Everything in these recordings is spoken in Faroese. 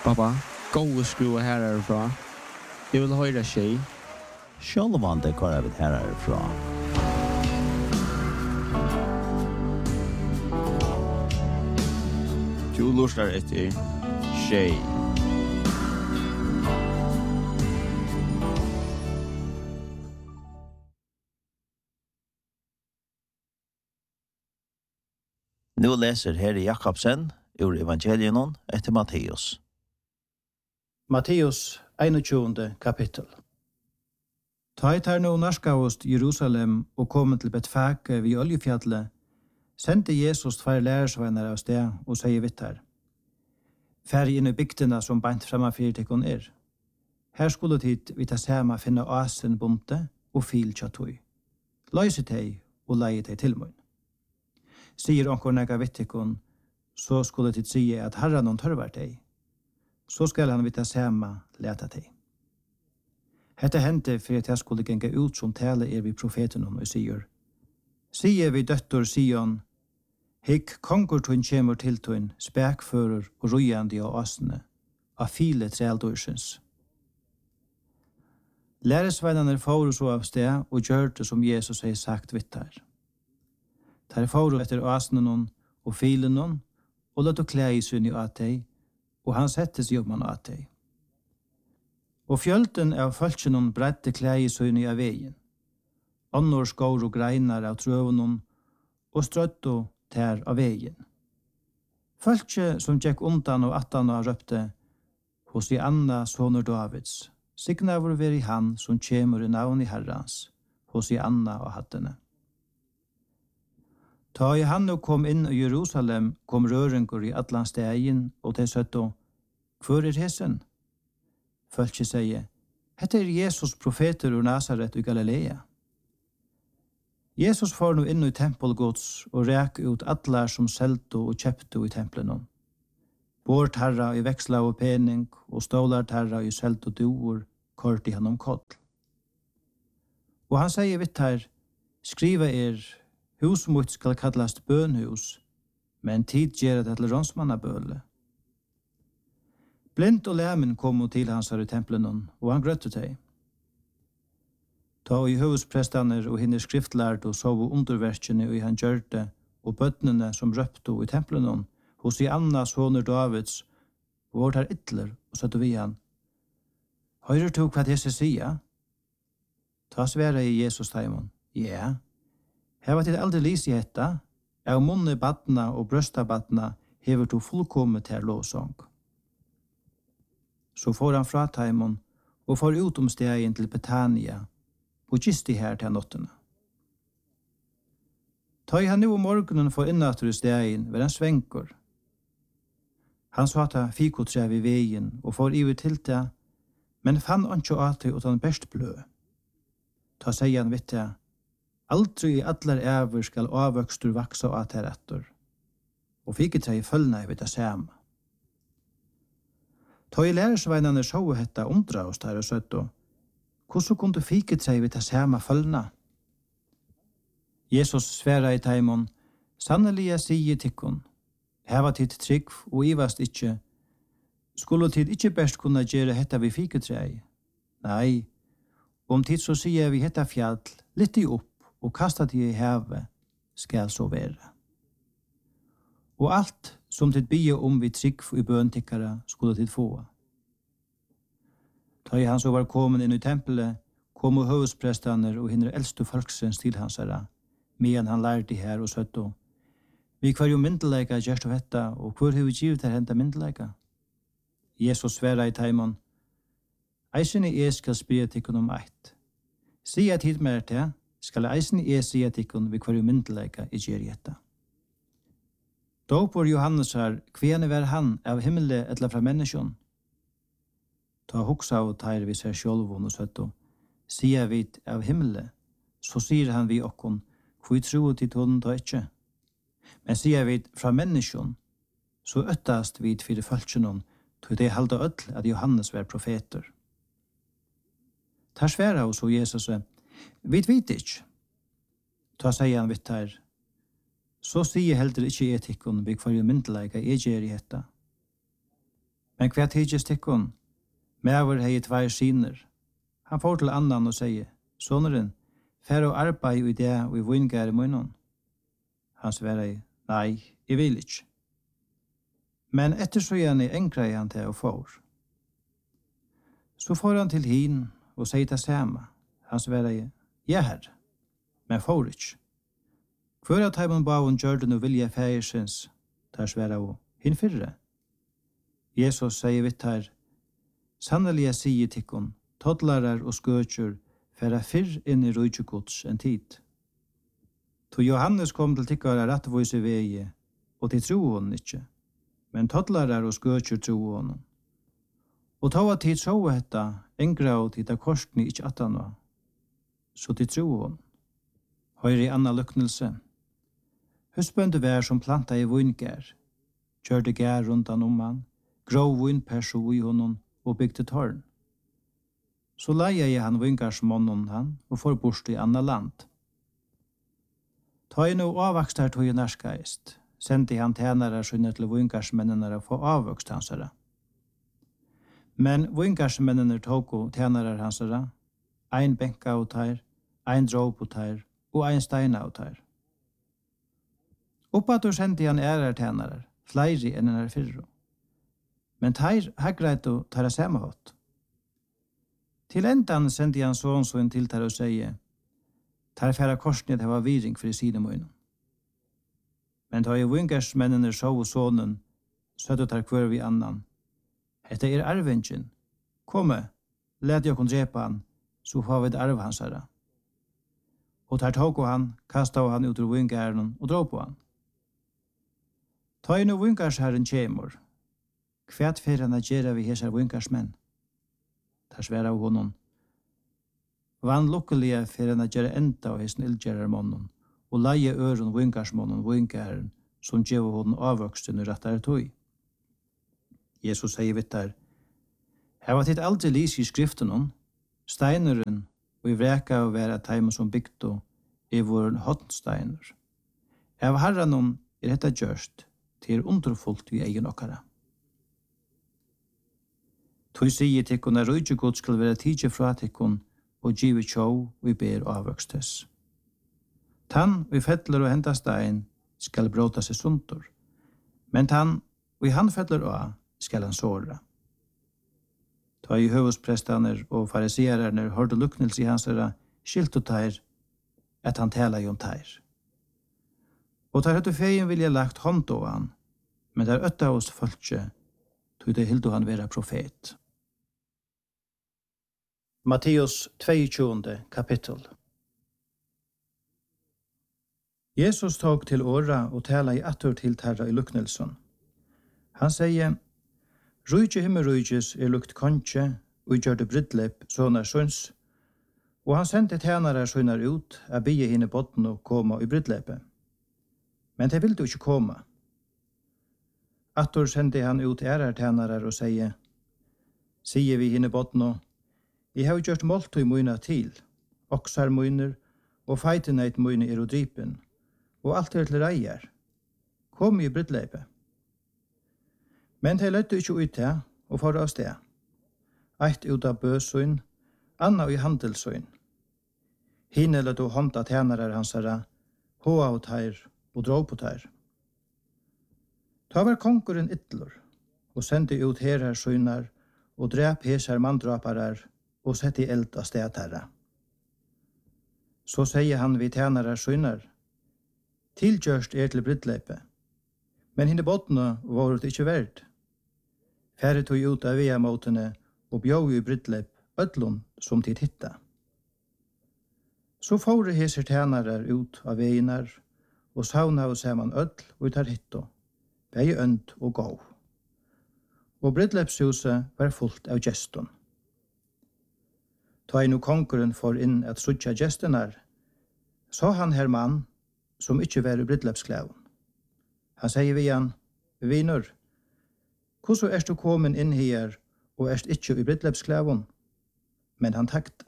Pappa, gå skruva här härifrån. Jag vill höra tjej. Självan det går jag här härifrån. Du lustar efter tjej. Nu läser Herre Jakobsen ur Evangelien efter Matteus. Matteus 21. kapittel. Ta tar nu narskaost Jerusalem og kom til Betfake vid Oljefjallet, sendte Jesus 2 lærersvenner av sted og sier vitt her. Fær inn i bygdene som bant fremmafyr til Her skulle tid vi ta sema finne asen bonte og fil tjatoi. Løyse teg og leie teg til munn. Sier onkur nega vittikon, så skulle tid sige at herran hon tørvar teg. Så skal han vita sema leta teg. Hette hente for at jeg skulle genga ut som tale vi profeten og sier. Sier vi døttor Sion, hikk kongur tun kjemur til tun, spekfører og rujandi av asene, av file treldorsens. Læresveinane får så av sted og gjør det som Jesus har sagt vittar. Der får etter asenen og filen og lett å klæ i sunn i atei, og han settes jobban atei. Og fjölten av fölkjennom bredde klæ i sunn i av veien. Annor skår og greinar av trøvenen og strøtto ter av veien. Fölkje som gikk undan og attana røpte, hos i Anna sonur Davids, signa vår veri han som kjemur i navn i Herrans, hos i Anna og hattene. Ta i han og kom inn i Jerusalem, kom rørengur i atlan stegin, og til søtto, hvor hesen? Fölkje sier, hette Jesus profeter ur Nazaret i Galilea. Jesus får nu inn i tempelgods og rek ut atlar som selto og kjepto i templen. Bort herra i veksla og pening, og stålar herra i selto doer, kort i han koll. Og han sier vitt her, skriva hus mot skal kallast bønhus, men tid gjer det til ronsmannabøle. Blind og lämen kom til hans her i templen, og han grøtte teg. Ta i huvudprestaner og hinner skriftlærd og sov underverkene og i han gjørte, og bøttene som røpte i templen, hos i Anna sonur Davids, og vårt her ytler, og satt vi han. Høyrer du hva det sier? Ta svære i Jesus taimon. Ja. Her var til aldri lys i etta, av munne badna og brøsta badna hever to fullkommet her lovsång. Så får han fra taimon og får ut stegen til Betania og gisti her til nottene. Ta i han nu om morgenen for innatur i stegen ved en svenkur. Han svata fikotræv i veien og får iver til det, men fann ancho ati utan best blø. Ta seg han vitt det, aldri i allar æver skal avvøkstur vaksa at her etter, og fikotræv følna i vitt det samme. Ta i lærersveinane sjå hetta undra oss der og søtto, hvordan kunne fikotræv vitt det samme følna? Jesus sværa i taimon, sannelig jeg sier tikkun, heva tid trygg og ivast ikkje, skulle tid ikkje best kunna gjere hetta vi fikotræv? Nei, om tid så sier vi hetta fjall, litt i opp, og kasta tid i heve, skal så være. Og alt som tid bie vi trygg i bøntikkara, skulle tid få. Ta i han så var kommen inn i tempelet, kom og høvdsprestaner og hinner eldste folksens til hans herra, medan han lærte her og søtto. Vi kvar jo myndeleika gjerst av hetta, og hvor har vi givet her henta myndeleika? Jesus sværa i taimon, eisen i skal spria tikkun om eit. Sia tid mer til, skal eisen i sia tikkun vi kvar jo myndeleika i gjerjetta. Dåpor Johannes her, kvene var han av himmelen etla fra menneskjon? Ta hoksa og tair vi ser sjolvun og søtto. Sia vid av himmelen, så sier han vi okkon, hvor tro til tonen ta ikkje. Men sier vi fra menneskjon, så øttast vi fyrir fölkjennom, tog det halda öll at Johannes var profeter. Ta sværa og så Jesus, vi vet ikkje. Ta sier han vitt her, så sier heller ikkje etikken vi kvar jo myndeleika gjer i hetta. Men hva tidjes tikkun? Mæver hei 2 syner. Han får til annan og sier, soneren, fer og arbeid i det og i vingær i munnen. Han svarer, nei, jeg vil ikke. Men etter så gjerne enkra han til og får. Så får han til hin og sier det samme. Han svarer, ja herre, men får ikke. Hver at han ba hun gjør det noe vilje færsens, der svarer hun, hin fyrre. Jesus sier vitt her, sannelig jeg sier tikkun, toddlarar og skøtjer, færa fyrr inn i rujtjegods enn tid. To Johannes kom til tikkara rattvise vegi, og til tro hon ikkje, men toddlarar og skøtjer tro hon. Og ta at tid så hetta, engra og tid av korsni ikkje atana, så til tro hon. Høyre i anna luknelse. Husbønde vær som planta i vingær, kjørte gær rundan om han, grov vinperso i honom og bygde tårn. Så leia jeg han vingarsmånen han og får bort i anna land. Ta i no avvakst her tog i nærskaist, sendte han tænare skynne til vingarsmennene få avvokst hansara. Men vingarsmennene tog og tænare hansara, ein benka av tær, ein drop av tær og ein steina av tær. Oppatur sendte han tænare, flere enn en fyrro. Men tær hagreit og tær samme hatt. Til endan sendte han sånn til tær og sier, tær færa korsned hava viring for i sine munnen. Men da i vingarsmennene så sånnen, søtte tær kvør vi annan. Hette arvingen. Komme, let jeg kun drepa han, så får vi det arv hans herre. Og tær tog han, kastet han ut ur vingaren og dro på han. Ta i no vingarsherren kjemur. Kvært fyrir han at gjerra vi hesar vingarsmenn? Tar sværa av honom. Vann lukkelige fyrir han at gjerra enda av hesen ildgjerrarmånen, og leie øren vingarsmånen vingaren, som djev honom avvoksten og rattar tog. Jesus sier vittar, her var titt aldri lys i skriften steineren og i vreka av være teimen som bygdo i våren hotsteiner. Av herran detta gjørst til underfullt i egen okkara. Tog sier tikkun at rujtjegod skal være tidje fra tikkun og givet tjå og i ber avvøkstes. Tann og i fettler og henta stein skal bråta seg sundur, men tann og i han fettler og skal han såra. Ta i høvesprestaner og fariseerner hørte luknelse i hans herra skilt og teir at han tala i om teir. Og tar høtte feien vilja lagt hånd av han, men der øtta hos folkje tog det hildo han vera profet. Matteus 22. kapittel. Jesus tog til åra og tala i attur til terra i luknelsen. Han sier, Rujtje himmelrujtjes lukt kontje, og gjør det brydlepp sånne søns, og han sendte tænare sønner ut, a bie hine botten og koma i brydleppet. Men de ville ikke komme. Attor sendte han ut tænare og sier vi hine botten og, I har gjort måltøy møyna til, oksar møyner, og feiteneit møyne og dripen, og alt til reier. Kom i brydleppet. Men de løtte ikke ut til og for av sted. Eit ut av bøsøyn, anna i handelsøyn. Hine løtte hånda tænare hansara, hoa og teir og drå på teir. Ta var konkurren ytler, og sendte ut herar søynar, og drep hesar mandraparar, og sette i eld av sted terra. Så sier han vi tænare søynar, tilgjørst til brydleipet, men hine bottene var det ikke verd. Færre tog ut av vea-måtene og bjau i brydleip ødlun som tid hitta. Så fåre heser tænarar ut av veinar og sauna og saman ødl og tar hitto, bei ønd og gå. Og brydleipshuset var fullt av geston. Ta inn og konkurren for inn at sutja gestenar, så han her mann som ikkje var i brydleipsklæven. Han sier vi han, vinur, hvordan er du kommet inn her og er ikke i brydleipsklæven? Men han takte.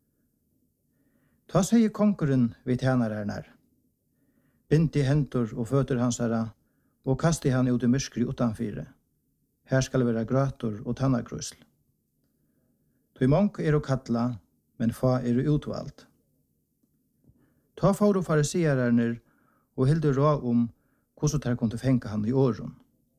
Ta sier konkurren vi tjener her. Bind i hendur og føtter hans herra, og kaste han ut i myskri utanfyre. Her skal være grøter og tannagrusl. Tøy mong er å kalla, men fa er å utvalgt. Ta for og fariseererne og hilde råd hvordan de kunne fenke han i åren.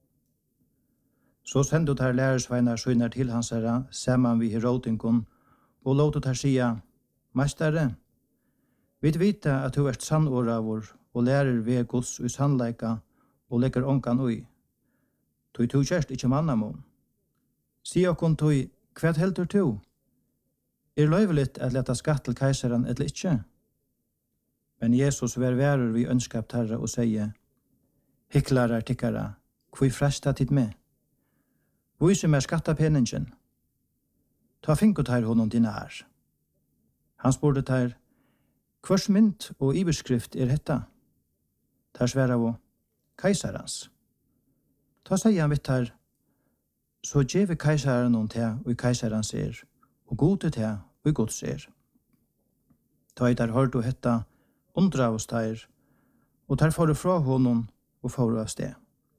Så sendte de lærersveinar søgner til hans herre, sammen vi Herodingon, og låtet de sia, «Mestere, vi vet at du er sannåravor, og lærer ved Guds i sannleika, og legger ångan ui. Tøy tu kjærst ikkje mannamon. Si okkon tøy, hva heldur tu? Er løyveligt at leta skatt til keiseren eller ikkje?» Men Jesus verur vi ønskap tarra og sier, «Hiklarar tikkara, kvui fresta tid med? Vise meg skattapeningen. Ta finkot her honom dinar.» Han spurte her, «Hvers mynt og iverskrift er hetta?» Der sværa vi, «Keisarans.» Ta sier han vitt her, «Så djeve keisaren om te og keisarans er, og gode te og gods er.» Ta i der hørte hetta, undra oss der, og der får fra honom og får av sted.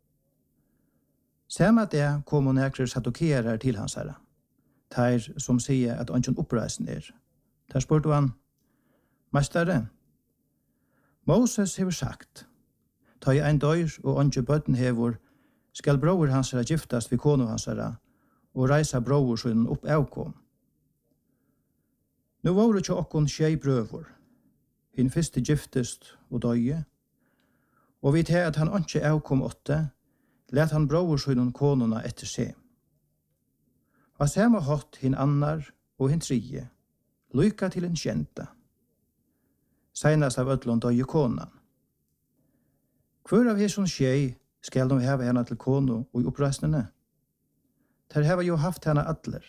Samme det kom og nekrer sadokerer til hans herre, der som sier at ønsken oppreisen er. Der spurte han, «Mestere, Moses hever sagt, ta i ein døyr og ønske bøtten hever, skal bror hans herre giftast vi konu hans herre, og reisa bror sin opp avkom. Nå var det ikke okkon tjei brøver. Hinn fyrste giftest og døye, og vi til at han ønske avkom åtte, let han bror sin konuna etter seg. Og samme hatt hinn annar og hinn tredje, lykka til en kjenta. Seinast av ödlon døye konan. Hver av hesson tjei skal de heva henne til konu og i oppreisnene? Der heva jo haft henne atler.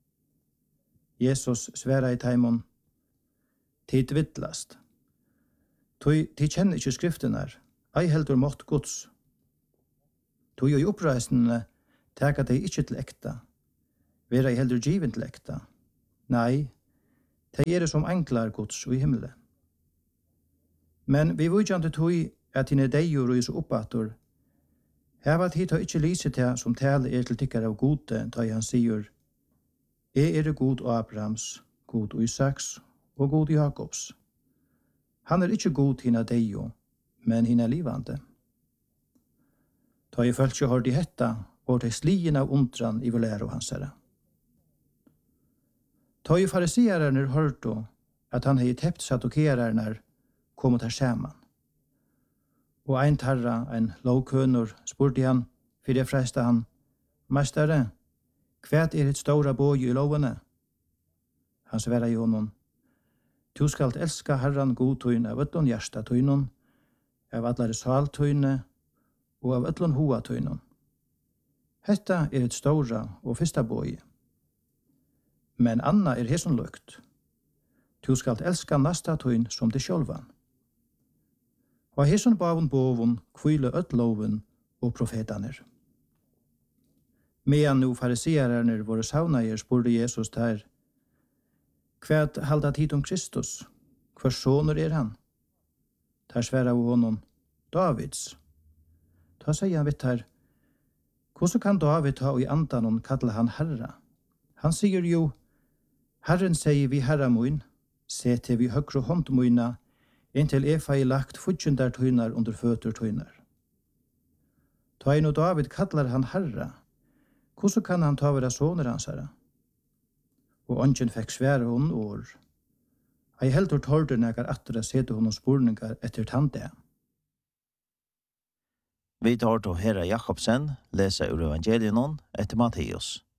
Jesus sværa i taimon, tid vittlast. De kjenner ikke skriftenar, ei heldur mått gods. Tog jo i oppreisnene teka de ikke til ekta, vera i heldur given til ekta. Nei, de er som enklar gods og i himmelen. Men vi vujjande tog at henne deijur og is oppator, heva tid har ikke lyset til som tale er til tikkar av gode, da han sier, er god Abrahams, god Isaks og god Jakobs. Han er ikke god hina deio, men hina livande. Da jeg følte ikke hørte i hetta, og til slien av undran i volæro hans herre. Da jeg fariseererne hørte at han hei tept sadokererne kom til saman. Og ein tarra, ein lovkønur, spurte han, for jeg fresta han, «Mestere, hva er et stora bøy i lovene?» Han sværa i honom, «Du skalt elska herran godtøyne av öllon hjertatøynon, av allare saltøyne og av öllon hoatøynon. Hetta er et stora og fyrsta bøy. Men anna er hesson lukt. Du skalt elska nasta tøyn som det sjálvan. Og hesson bavun bovun kvile öll loven og profetaner.» Medan nu fariseererne våre saunager spurte Jesus der, «Hva halda tid om Kristus? Hva soner er han?» Der sværa av honom, «Davids.» Da sier han vitt her, «Hvordan kan David ta i andan kalla han herra?» Han sier jo, «Herren sier vi herra moin, se til vi høgre hånd moina, inntil Efa i lagt fudgjendar tøynar under føtur tøynar. Ta i no David kallar han herra, hvordan kan han ta vera soner hans herra?» Og ongen fekk svære hon år. Ei heldur tårder nekar atra sete honom spurningar etter tante. Vi tar til Herre Jakobsen, lesa ur evangelien etter Matteus.